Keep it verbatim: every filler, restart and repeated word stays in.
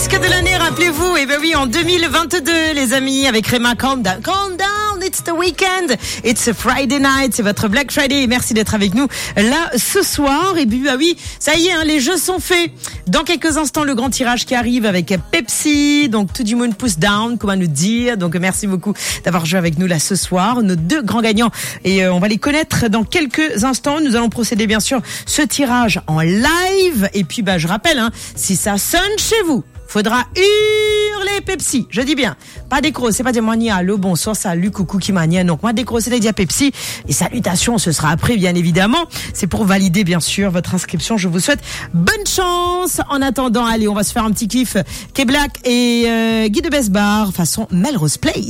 disque de l'année, rappelez-vous. Et ben oui, en deux mille vingt-deux, les amis, avec Rema, Calm Down. Calm Down, it's the weekend. It's a Friday night. C'est votre Black Friday. Et merci d'être avec nous là ce soir. Et puis, bah oui, ça y est, hein, les jeux sont faits. Dans quelques instants, le grand tirage qui arrive avec Pepsi. Donc, tout du monde pousse down, comment nous dire. Donc, merci beaucoup d'avoir joué avec nous là ce soir. Nos deux grands gagnants. Et euh, on va les connaître dans quelques instants. Nous allons procéder, bien sûr, ce tirage en live. Et puis, bah, je rappelle, hein, si ça sonne chez vous, faudra hurler Pepsi. Je dis bien, pas décro, c'est pas dire mania, le bonsoir, salut, coucou, qui mania. Donc, moi, décro, c'est dire Pepsi. Et salutations, ce sera après, bien évidemment. C'est pour valider, bien sûr, votre inscription. Je vous souhaite bonne chance. En attendant, allez, on va se faire un petit kiff. K-Black et euh, Guy de Besbar, façon Melrose Place.